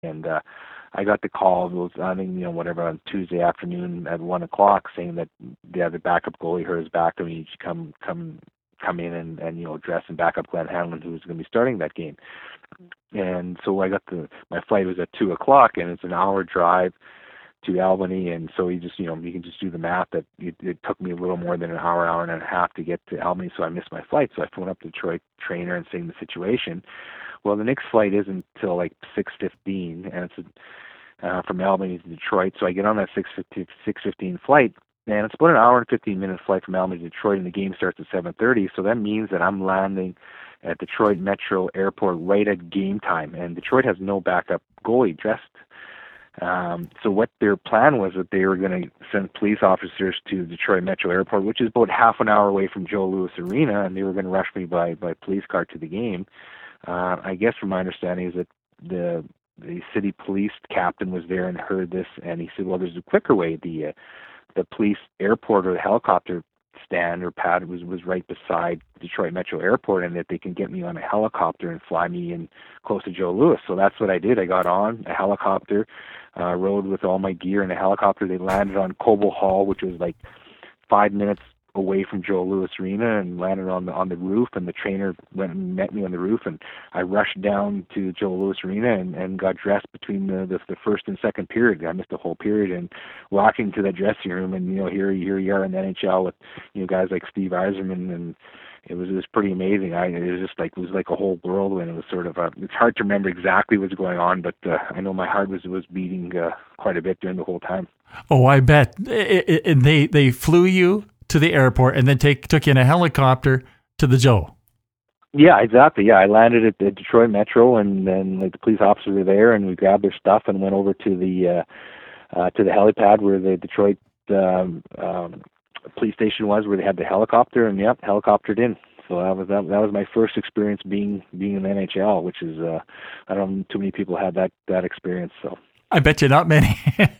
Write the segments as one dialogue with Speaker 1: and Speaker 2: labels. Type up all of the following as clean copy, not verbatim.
Speaker 1: and I got the call. It was, I think, whatever, on Tuesday afternoon at 1 o'clock, saying that the backup goalie hurt his back, and he should come in and dress and back up Glenn Hanlon, who was going to be starting that game. And so my flight was at 2 o'clock, and it's an hour drive to Albany, and so you can just do the math that it took me a little more than an hour and a half to get to Albany, so I missed my flight. So I phoned up the Detroit trainer and saying the situation. Well, the next flight isn't until like 6:15, and it's from Albany to Detroit. So I get on that 6:15 flight, and it's about an hour and 15-minute flight from Albany to Detroit, and the game starts at 7:30. So that means that I'm landing at Detroit Metro Airport right at game time, and Detroit has no backup goalie dressed. So what their plan was that they were going to send police officers to Detroit Metro Airport, which is about half an hour away from Joe Louis Arena, and they were going to rush me by police car to the game. I guess from my understanding is that the city police captain was there and heard this, and he said, well, there's a quicker way. The police airport or the helicopter stand or pad was right beside Detroit Metro Airport, and that they can get me on a helicopter and fly me in close to Joe Louis. So that's what I did. I got on a helicopter, rode with all my gear in a helicopter. They landed on Cobo Hall, which was like 5 minutes away from Joe Louis Arena, and landed on the roof, and the trainer went and met me on the roof, and I rushed down to Joe Louis Arena and got dressed between the first and second period. I missed the whole period, and walking to the dressing room, and here you are in the NHL with guys like Steve Yzerman, and it was pretty amazing. It was like a whole whirlwind. It was sort of it's hard to remember exactly what's going on, but I know my heart was beating quite a bit during the whole time.
Speaker 2: Oh, I bet. And they flew you to the airport and then took you in a helicopter to the Joe.
Speaker 1: Yeah, exactly. Yeah, I landed at the Detroit Metro, and then the police officers were there, and we grabbed their stuff and went over to the helipad where the Detroit police station was, where they had the helicopter, and helicoptered in. So that was my first experience being in the NHL, which is I don't know too many people had that experience. So
Speaker 2: I bet you not many.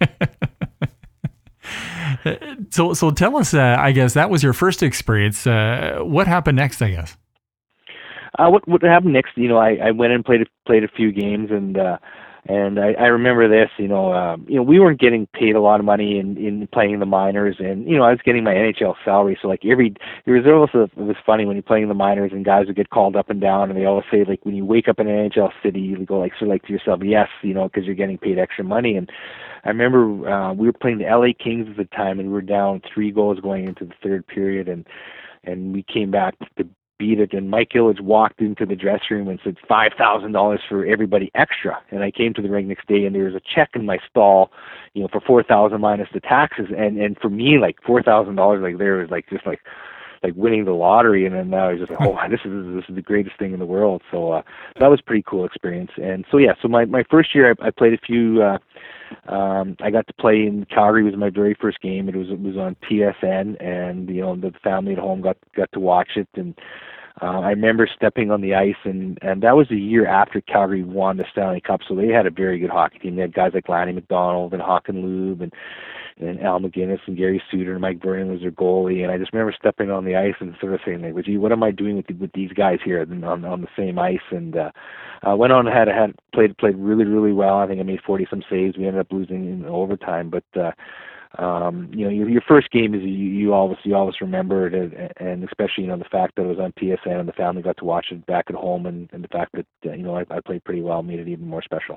Speaker 2: So tell us, I guess that was your first experience. What happened next, I guess?
Speaker 1: What happened next? I went and played a few games, and I remember this. We weren't getting paid a lot of money in playing in the minors, and I was getting my NHL salary. So it was funny when you're playing in the minors, and guys would get called up and down, and they always say when you wake up in an NHL city, you go to yourself, yes, because you're getting paid extra money. And I remember we were playing the LA Kings at the time, and we were down 3 goals going into the third period, and we came back to beat it, and Mike Ilitch walked into the dressing room and said $5,000 for everybody extra. And I came to the rink next day, and there was a check in my stall, for $4,000 minus the taxes. And for me, $4,000 there was just like winning the lottery. And then I was just like, oh, this is the greatest thing in the world. So that was a pretty cool experience. And so so my first year I played a few. I got to play in Calgary. It was my very first game. It was on TSN, and the family at home got to watch it. And I remember stepping on the ice, and that was a year after Calgary won the Stanley Cup, so they had a very good hockey team. They had guys like Lanny McDonald and Håkan Loob and Al McGinnis and Gary Suter, and Mike Vernon was their goalie. And I just remember stepping on the ice and sort of saying, gee, what am I doing with these guys here on the same ice? And went on and played really, really well. I think I made 40-some saves. We ended up losing in overtime, but your first game is you always remember it, and especially the fact that it was on TSN and the family got to watch it back at home, and the fact that I played pretty well made it even more special.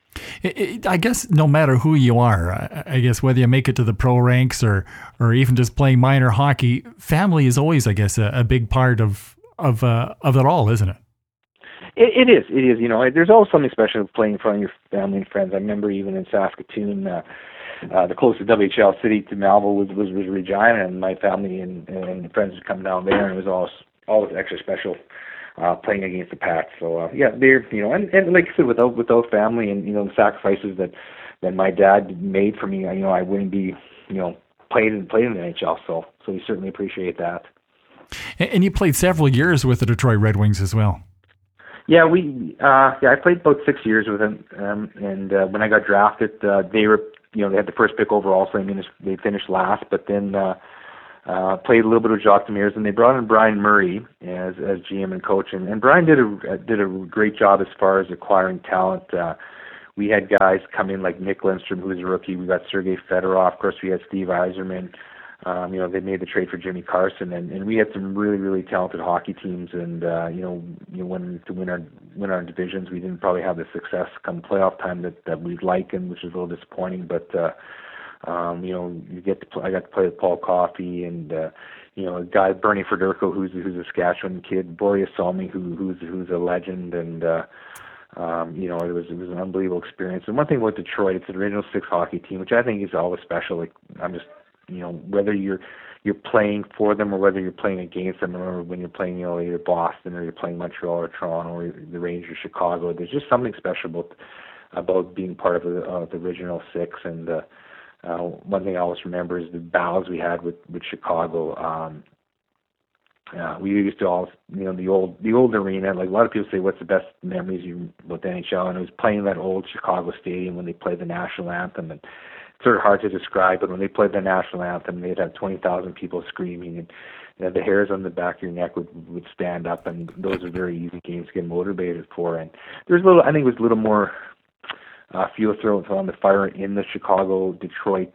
Speaker 2: I guess no matter who you are, I guess whether you make it to the pro ranks or even just playing minor hockey, family is always, I guess, a big part of it all, isn't it?
Speaker 1: It is. There's always something special playing in front of your family and friends. I remember even in Saskatoon, the closest WHL city to Melville was Regina, and my family and friends would come down there, and it was always extra special playing against the Pats. So they're and like I said, without family and the sacrifices that my dad made for me, I wouldn't be playing in the NHL. So we certainly appreciate that.
Speaker 2: And you played several years with the Detroit Red Wings as well.
Speaker 1: Yeah, I played about 6 years with them, and when I got drafted, they were, they had the first pick overall, so they finished last, but then played a little bit with Jacques Demers, and they brought in Brian Murray as GM and coach, and Brian did a great job as far as acquiring talent. we had guys come in like Nick Lindstrom, who was a rookie. We got Sergei Fedorov. Of course, we had Steve Yzerman. They made the trade for Jimmy Carson, and we had some really, really talented hockey teams. And when to win our divisions, we didn't probably have the success come playoff time that we'd like, and which is a little disappointing. But I got to play with Paul Coffey and a guy Bernie Federko, who's a Saskatchewan kid, Boreas Salmi, who's a legend, and it was an unbelievable experience. And one thing about Detroit, it's an original six hockey team, which I think is always special. Like I'm just whether you're playing for them or whether you're playing against them, or when you're playing either Boston or you're playing Montreal or Toronto or the Rangers, Chicago, there's just something special about being part of the original six. And one thing I always remember is the battles we had with Chicago. We used to all, the old arena. Like a lot of people say, what's the best memories with the NHL? And it was playing that old Chicago stadium when they played the national anthem. And it's sort of hard to describe, but when they played the national anthem, they'd have 20,000 people screaming, and the hairs on the back of your neck would stand up. And those are very easy games to get motivated for. And there's I think it was a little more fuel thrown on the fire in the Chicago-Detroit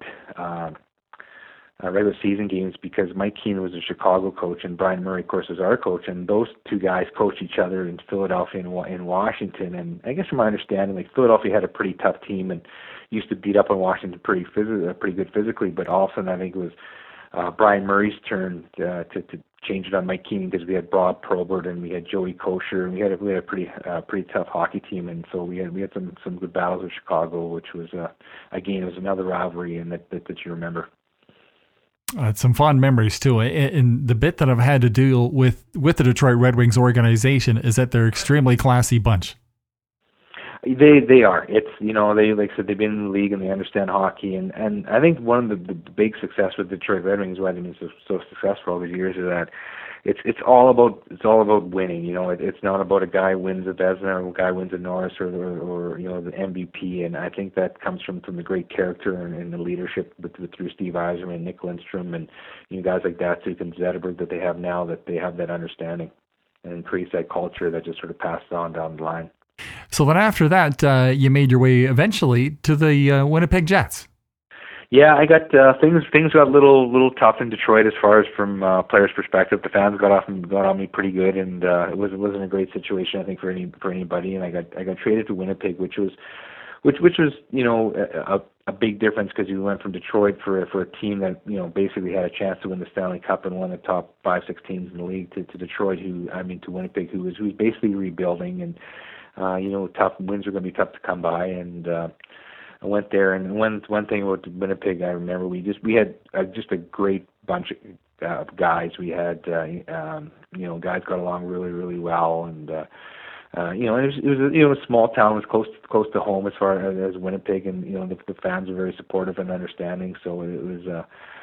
Speaker 1: regular season games, because Mike Keenan was a Chicago coach and Brian Murray, of course, was our coach, and those two guys coached each other in Philadelphia and in Washington. And I guess from my understanding, like Philadelphia had a pretty tough team and used to beat up on Washington pretty good physically, but all of a sudden I think it was Brian Murray's turn to change it on Mike Keenan, because we had Bob Probert and we had Joey Kosher, and we had a pretty tough hockey team. And so we had some good battles with Chicago, which was again, it was another rivalry and that you remember.
Speaker 2: Some fond memories too. And the bit that I've had to deal with the Detroit Red Wings organization is that they're extremely classy bunch.
Speaker 1: They are. It's they, like I said, they've been in the league and they understand hockey, and I think one of the big success with the Detroit Red Wings, why they've been so successful over the years, is that it's all about winning. It's not about a guy wins a Vezina or a guy wins a Norris or the MVP. And I think that comes from the great character and the leadership through Steve Yzerman, Nick Lindstrom, and guys like Datsuk and Zetterberg that they have now, that they have that understanding and creates that culture that just sort of passes on down the line.
Speaker 2: So then after that, you made your way eventually to the Winnipeg Jets.
Speaker 1: Yeah, I got things got a little tough in Detroit as far as from players' perspective. The fans got on me pretty good, and it wasn't a great situation, I think, for anybody. And I got traded to Winnipeg, which was a big difference, because you went from Detroit for a team that basically had a chance to win the Stanley Cup and one of the top 5-6 teams in the league to Detroit, to Winnipeg, who's basically rebuilding. And tough wins are going to be tough to come by, and I went there. And one thing about Winnipeg, I remember we had just a great bunch of guys. We had guys got along really, really well, and it was a small town. It was close to home as far as Winnipeg, and the fans were very supportive and understanding. So it was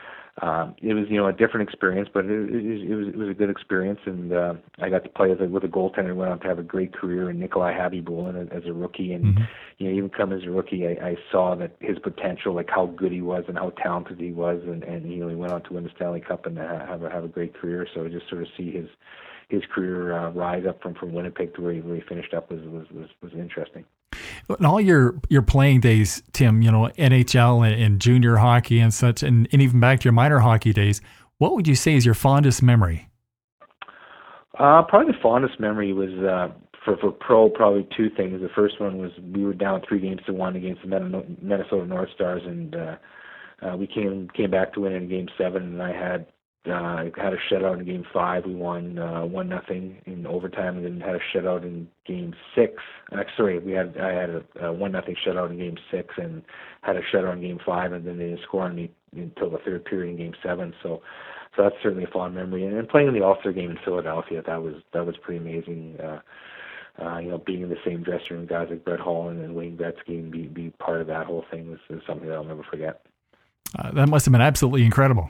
Speaker 1: a different experience, but it was a good experience, and I got to play with a goaltender. Went on to have a great career in Nikolai Habibulin as a rookie, and even come as a rookie, I saw that his potential, like how good he was and how talented he was, and he went on to win the Stanley Cup and have a great career. So just sort of see his career rise up from Winnipeg to where he finished up was interesting.
Speaker 2: In all your playing days, Tim, NHL and junior hockey and such, and even back to your minor hockey days, what would you say is your fondest memory?
Speaker 1: Probably the fondest memory was for pro, probably two things. The first one was we were down 3-1 against the Minnesota North Stars, and we came back to win in Game 7, and I had a shutout in Game 5. We won 1-0 in overtime, and then had a shutout in Game 6. I had a 1-0 shutout in Game 6, and had a shutout in Game 5, and then they didn't score on me until the third period in Game 7. So that's certainly a fond memory. And playing in the All-Star game in Philadelphia, that was pretty amazing. Being in the same dressing room, guys like Brett Hall and Wayne Gretzky, and be part of that whole thing was something that I'll never forget.
Speaker 2: That must have been absolutely incredible.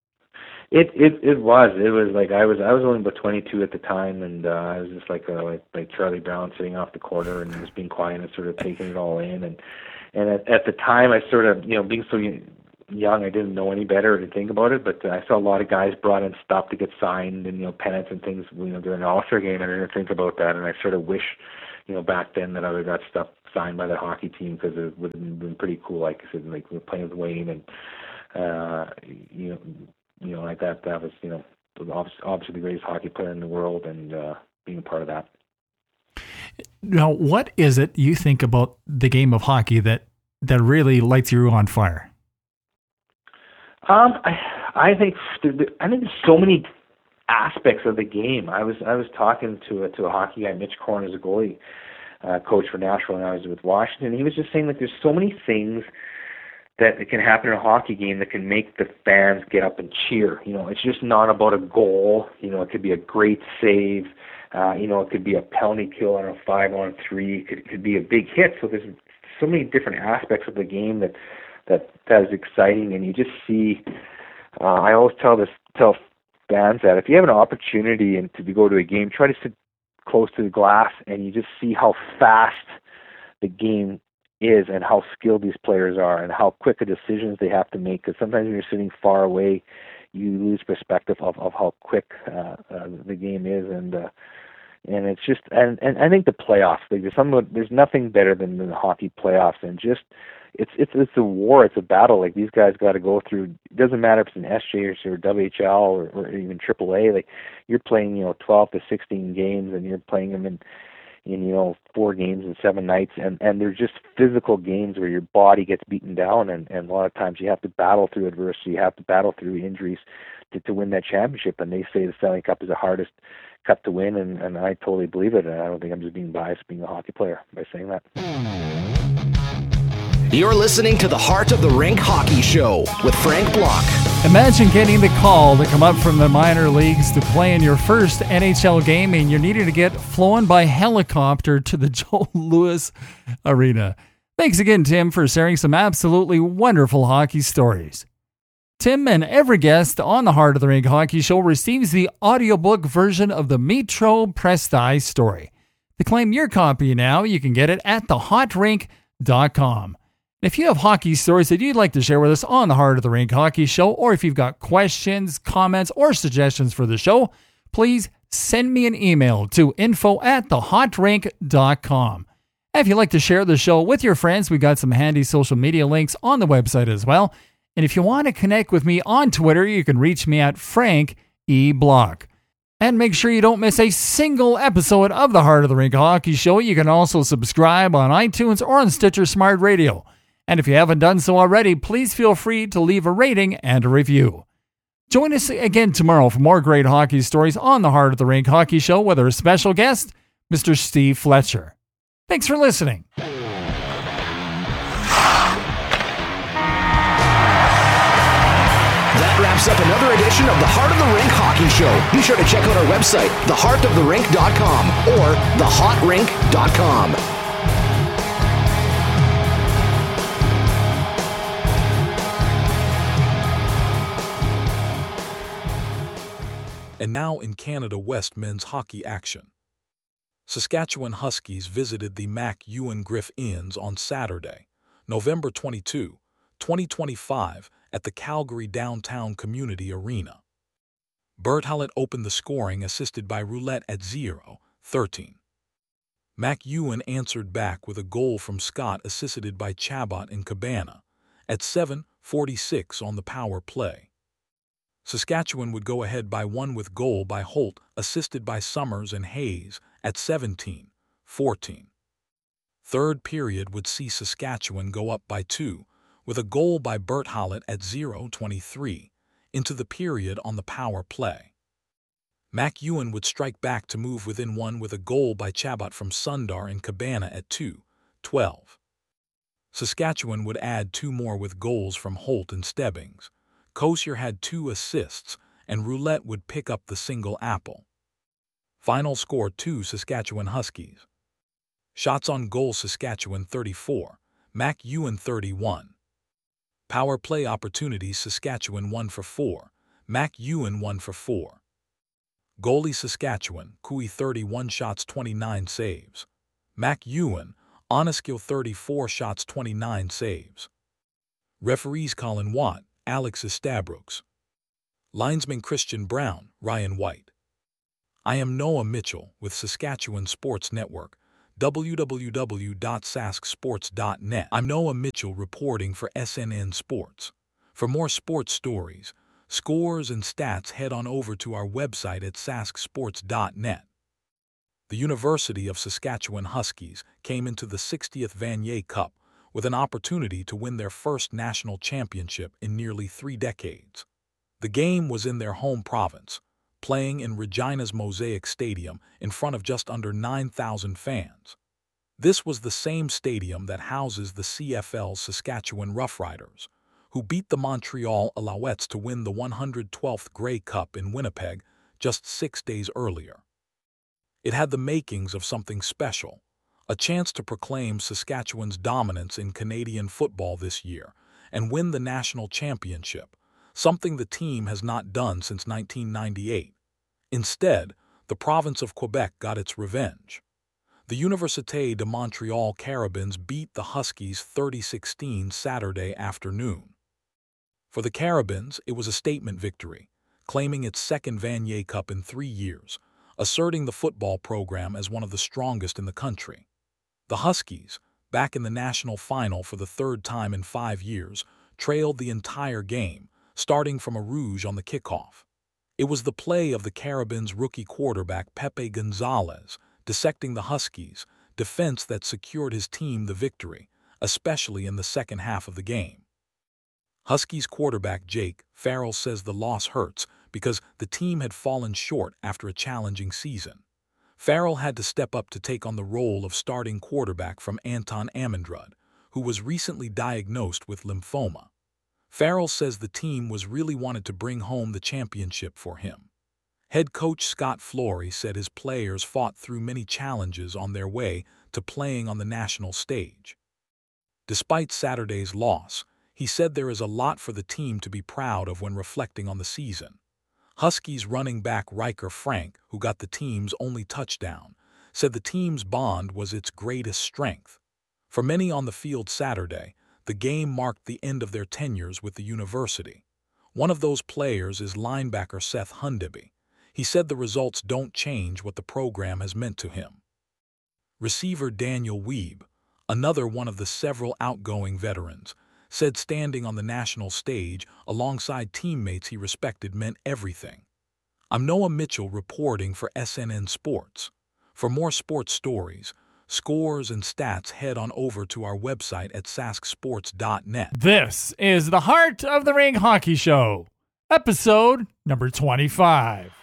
Speaker 1: It was like I was only about 22 at the time, and I was just like Charlie Brown sitting off the corner and just being quiet and sort of taking it all in. And at the time, I sort of being so young, I didn't know any better to think about it. But I saw a lot of guys brought in stuff to get signed and pennants and things during the All-Star game, and I didn't think about that. And I sort of wish back then that I would have got signed by the hockey team, because it would have been pretty cool. Like I said, like we're playing with Wayne, and like that was obviously the greatest hockey player in the world, and being a part of that.
Speaker 2: Now, what is it you think about the game of hockey that really lights you on fire?
Speaker 1: I think there's so many aspects of the game. I was talking to a hockey guy, Mitch Korn, is a goalie coach for Nashville, and I was with Washington. He was just saying, like, there's so many things that can happen in a hockey game that can make the fans get up and cheer. It's just not about a goal. It could be a great save. It could be a penalty kill on a 5-on-3. It could be a big hit. So there's so many different aspects of the game that is exciting, and you just see. I always tell fans that if you have an opportunity and to go to a game, try to sit close to the glass, and you just see how fast the game is and how skilled these players are and how quick the decisions they have to make. Because sometimes when you're sitting far away, you lose perspective of how quick the game is, and it's just and I think the playoffs. Like there's nothing better than the hockey playoffs, and just it's a war, it's a battle. Like these guys got to go through. It doesn't matter if it's an SJ or WHL or even AAA. Like you're playing 12 to 16 games, and you're playing them in 4 games in 7 nights, and they're just physical games where your body gets beaten down, and a lot of times you have to battle through adversity, you have to battle through injuries to win that championship. And they say the Stanley Cup is the hardest cup to win, and I totally believe it, and I don't think I'm just being biased being a hockey player by saying that.
Speaker 3: You're listening to the Heart of the Rink Hockey Show with Frank Block.
Speaker 2: Imagine getting the call to come up from the minor leagues to play in your first NHL game, and you're needing to get flown by helicopter to the Joe Louis Arena. Thanks again, Tim, for sharing some absolutely wonderful hockey stories. Tim and every guest on the Heart of the Rink Hockey Show receives the audiobook version of the Metro Presti story. To claim your copy now, you can get it at thehotrink.com. If you have hockey stories that you'd like to share with us on the Heart of the Rink Hockey Show, or if you've got questions, comments, or suggestions for the show, please send me an email to info@thehotrink.com. If you'd like to share the show with your friends, we've got some handy social media links on the website as well. And if you want to connect with me on Twitter, you can reach me at Frank E. Block. And make sure you don't miss a single episode of the Heart of the Rink Hockey Show. You can also subscribe on iTunes or on Stitcher Smart Radio. And if you haven't done so already, please feel free to leave a rating and a review. Join us again tomorrow for more great hockey stories on the Heart of the Rink Hockey Show with our special guest, Mr. Steve Fletcher. Thanks for listening.
Speaker 3: That wraps up another edition of the Heart of the Rink Hockey Show. Be sure to check out our website, theheartoftherink.com or thehotrink.com.
Speaker 4: And now in Canada West men's hockey action. Saskatchewan Huskies visited the Mac Ewan Griff Inns on Saturday, November 22, 2025, at the Calgary Downtown Community Arena. Bert Hallett opened the scoring, assisted by Roulette at 0-13. Mac Ewan answered back with a goal from Scott, assisted by Chabot and Cabana, at 7:46 on the power play. Saskatchewan would go ahead by 1 with goal by Holt, assisted by Summers and Hayes, at 17-14. Third period would see Saskatchewan go up by 2, with a goal by Bert Hallett at 0:23, into the period on the power play. Mac Ewan would strike back to move within 1 with a goal by Chabot from Sundar and Cabana at 2:12. Saskatchewan would add 2 more with goals from Holt and Stebbings. Kosier had 2 assists, and Roulette would pick up the single apple. Final score 2 Saskatchewan Huskies. Shots on goal Saskatchewan 34, Mac Ewan 31. Power play opportunities Saskatchewan 1 for 4, Mac Ewan 1 for 4. Goalie Saskatchewan, Kui 31 shots 29 saves. Mac Ewan, Oneskill 34 shots 29 saves. Referees Colin Watt, Alex Estabrooks. Linesman Christian Brown, Ryan White. I am Noah Mitchell with Saskatchewan Sports Network, www.sasksports.net. I'm Noah Mitchell reporting for SNN Sports. For more sports stories, scores, and stats, head on over to our website at sasksports.net. The University of Saskatchewan Huskies came into the 60th Vanier Cup with an opportunity to win their first national championship in nearly 3 decades. The game was in their home province, playing in Regina's Mosaic Stadium in front of just under 9,000 fans. This was the same stadium that houses the CFL's Saskatchewan Roughriders, who beat the Montreal Alouettes to win the 112th Grey Cup in Winnipeg just 6 days earlier. It had the makings of something special, a chance to proclaim Saskatchewan's dominance in Canadian football this year and win the national championship, something the team has not done since 1998. Instead, the province of Quebec got its revenge. The Université de Montréal Carabins beat the Huskies 30-16 Saturday afternoon. For the Carabins, it was a statement victory, claiming its second Vanier Cup in 3 years, asserting the football program as one of the strongest in the country. The Huskies, back in the national final for the 3rd time in 5 years, trailed the entire game, starting from a rouge on the kickoff. It was the play of the Carabins' rookie quarterback Pepe Gonzalez dissecting the Huskies' defense that secured his team the victory, especially in the second half of the game. Huskies quarterback Jake Farrell says the loss hurts because the team had fallen short after a challenging season. Farrell had to step up to take on the role of starting quarterback from Anton Amendrud, who was recently diagnosed with lymphoma. Farrell says the team was really wanted to bring home the championship for him. Head coach Scott Flory said his players fought through many challenges on their way to playing on the national stage. Despite Saturday's loss, he said there is a lot for the team to be proud of when reflecting on the season. Huskies running back Riker Frank, who got the team's only touchdown, said the team's bond was its greatest strength. For many on the field Saturday, the game marked the end of their tenures with the university. One of those players is linebacker Seth Hundeby. He said the results don't change what the program has meant to him. Receiver Daniel Weeb, another one of the several outgoing veterans, said standing on the national stage alongside teammates he respected meant everything. I'm Noah Mitchell reporting for SNN Sports. For more sports stories, scores, and stats, head on over to our website at sasksports.net.
Speaker 2: This is the Heart of the Rink Hockey Show, episode number 25.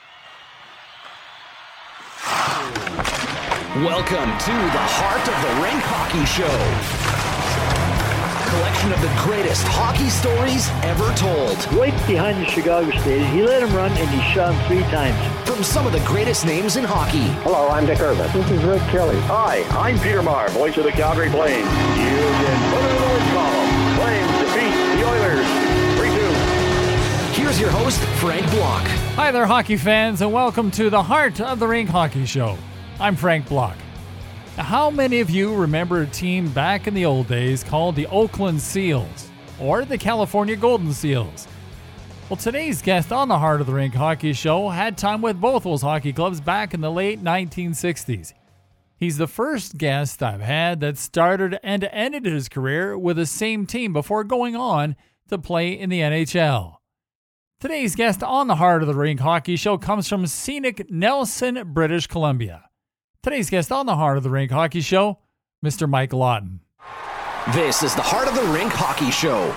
Speaker 3: Welcome to the Heart of the Rink Hockey Show. Collection of the greatest hockey stories ever told.
Speaker 5: Right behind the Chicago stage, he let him run and he shot him 3 times.
Speaker 3: From some of the greatest names in hockey.
Speaker 6: Hello, I'm Dick Irvin.
Speaker 5: This is Rick Kelly.
Speaker 6: Hi, I'm Peter Maher, voice of the Calgary Flames. You can put it in the win column. Flames defeat the Oilers 3-2.
Speaker 3: Here's your host, Frank Block.
Speaker 2: Hi there, hockey fans, and welcome to the Heart of the Rink Hockey Show. I'm Frank Block. Now, how many of you remember a team back in the old days called the Oakland Seals or the California Golden Seals? Well, today's guest on the Heart of the Rink Hockey Show had time with both those hockey clubs back in the late 1960s. He's the first guest I've had that started and ended his career with the same team before going on to play in the NHL. Today's guest on the Heart of the Rink Hockey Show comes from scenic Nelson, British Columbia. Today's guest on the Heart of the Rink Hockey Show, Mr. Mike Lawton.
Speaker 3: This is the Heart of the Rink Hockey Show.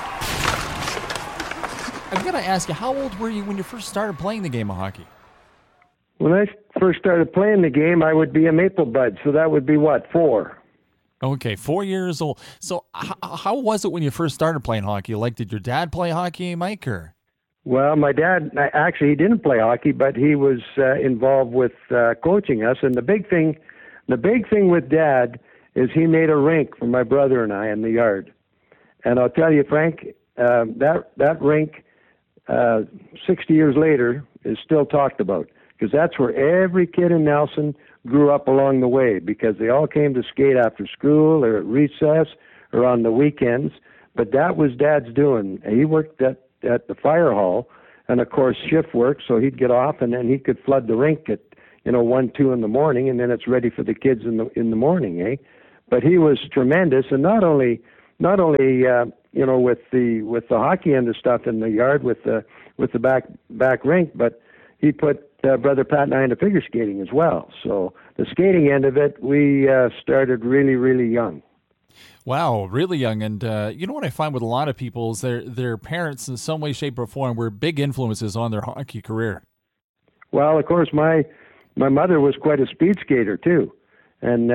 Speaker 2: I've got to ask you, how old were you when you first started playing the game of hockey?
Speaker 5: When I first started playing the game, I would be a Maple Bud, so that would be, 4?
Speaker 2: Okay, 4 years old. So how was it when you first started playing hockey? Like, did your dad play hockey, Mike, or?
Speaker 5: Well, my dad, actually, he didn't play hockey, but he was involved with coaching us. And the big thing with Dad is he made a rink for my brother and I in the yard. And I'll tell you, Frank, that rink, 60 years later, is still talked about because that's where every kid in Nelson grew up along the way because they all came to skate after school or at recess or on the weekends. But that was Dad's doing. He worked at the fire hall, and of course shift work, so he'd get off and then he could flood the rink at 1, 2 in the morning, and then it's ready for the kids in the morning, eh? But he was tremendous, and not only with the hockey end of stuff in the yard with the back rink, but he put Brother Pat and I into figure skating as well. So the skating end of it, we started really, really young.
Speaker 7: Wow, really young. And you know what I find with a lot of people is their parents in some way, shape, or form were big influences on their hockey career.
Speaker 5: Well, of course, my mother was quite a speed skater too, and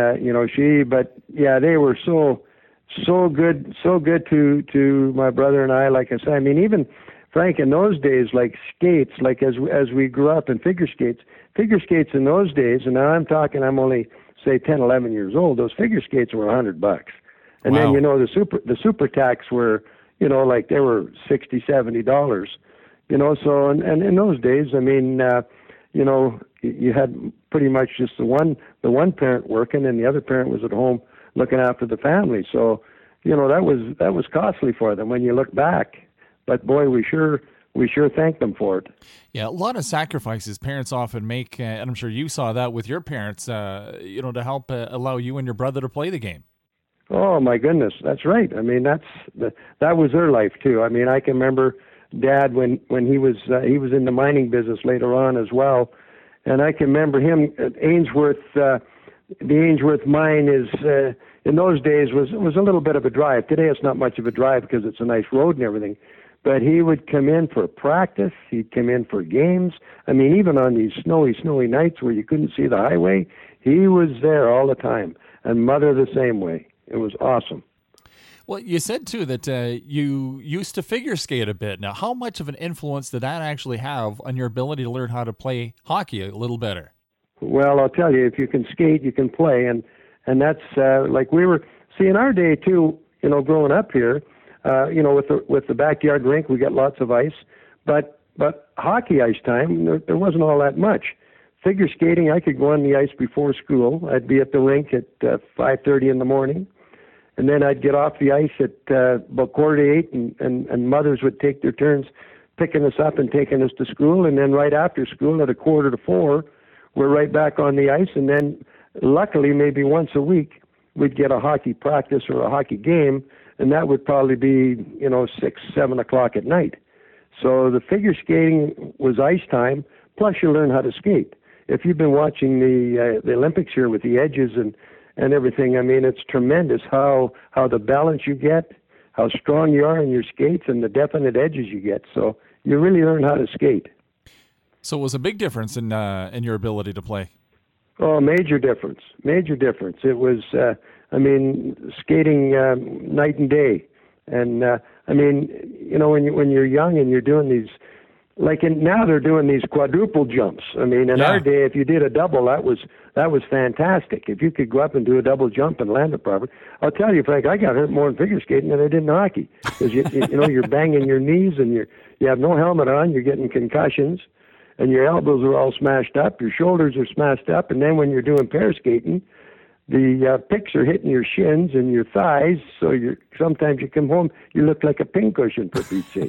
Speaker 5: they were so good to my brother and I. Like I said, I mean, even Frank, in those days, like skates, like as we grew up in figure skates in those days, and now I'm only say 10, 11 years old. Those figure skates were $100. And
Speaker 7: wow.
Speaker 5: Then, the super tacks were, like they were $60, $70, so, and in those days, I mean, you had pretty much just the one parent working, and the other parent was at home looking after the family. So, that was costly for them when you look back. But boy, we sure thank them for it.
Speaker 7: Yeah, a lot of sacrifices parents often make, and I'm sure you saw that with your parents, to help allow you and your brother to play the game.
Speaker 5: Oh my goodness, that's right. I mean, that was their life too. I mean, I can remember Dad when he was in the mining business later on as well, and I can remember him at Ainsworth. The Ainsworth mine is in those days was a little bit of a drive. Today it's not much of a drive because it's a nice road and everything. But he would come in for practice. He'd come in for games. I mean, even on these snowy nights where you couldn't see the highway, he was there all the time. And Mother the same way. It was awesome.
Speaker 7: Well, you said, too, that you used to figure skate a bit. Now, how much of an influence did that actually have on your ability to learn how to play hockey a little better?
Speaker 5: Well, I'll tell you, if you can skate, you can play. And that's like we were, see, in our day, too, growing up here, with the backyard rink, we got lots of ice. But hockey ice time, there wasn't all that much. Figure skating, I could go on the ice before school. I'd be at the rink at 5:30 in the morning. And then I'd get off the ice at about 7:45, and mothers would take their turns picking us up and taking us to school. And then right after school at 3:45, we're right back on the ice. And then luckily, maybe once a week, we'd get a hockey practice or a hockey game, and that would probably be, 6, 7 o'clock at night. So the figure skating was ice time, plus you learn how to skate. If you've been watching the Olympics here with the edges and everything, I mean, it's tremendous how the balance you get, how strong you are in your skates, and the definite edges you get. So you really learn how to skate.
Speaker 7: So it was a big difference in your ability to play.
Speaker 5: Oh, major difference. It was, skating night and day. And, when you're young and you're doing these, now they're doing these quadruple jumps. I mean, in our day, if you did a double, that was fantastic. If you could go up and do a double jump and land it properly. I'll tell you, Frank, I got hurt more in figure skating than I did in hockey. Because, you're banging your knees and you have no helmet on, you're getting concussions. And your elbows are all smashed up, your shoulders are smashed up, and then when you're doing pair skating, the picks are hitting your shins and your thighs, so sometimes you come home, you look like a pincushion, for Pete's sake.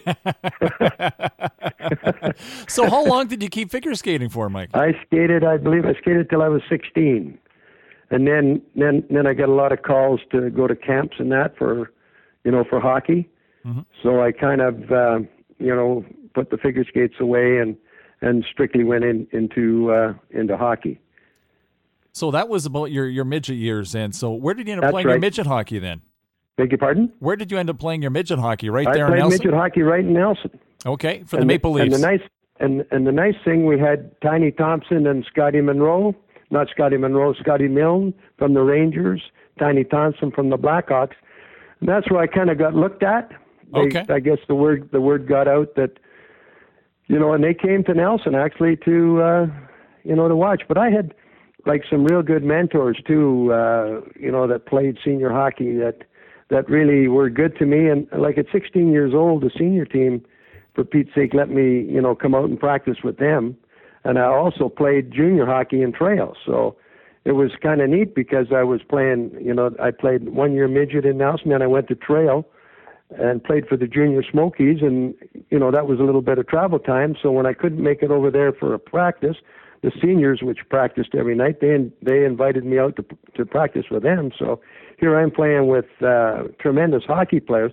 Speaker 7: So how long did you keep figure skating for, Mike?
Speaker 5: I skated till I was 16. And then I got a lot of calls to go to camps and that for hockey. Mm-hmm. So I kind of, put the figure skates away and strictly went into hockey.
Speaker 7: So that was about your midget years then. So where did you end up playing your midget hockey then?
Speaker 5: Beg your pardon?
Speaker 7: Where did you end up playing your midget hockey? Right there
Speaker 5: in Nelson?
Speaker 7: I played
Speaker 5: midget hockey right in Nelson.
Speaker 7: Okay, for the Maple Leafs.
Speaker 5: And the nice thing, we had Tiny Thompson and Scotty Milne from the Rangers, Tiny Thompson from the Blackhawks. And that's where I kind of got looked at. I guess the word got out that, and they came to Nelson actually to watch. But I had some real good mentors too, that played senior hockey that really were good to me. And at 16 years old, the senior team, for Pete's sake, let me, come out and practice with them. And I also played junior hockey in trail. So it was kind of neat because I was playing, I played 1 year midget in Nelson, then I went to trail and played for the Junior Smokies, and that was a little bit of travel time. So when I couldn't make it over there for a practice, the seniors, which practiced every night, they invited me out to practice with them. So here I'm playing with tremendous hockey players.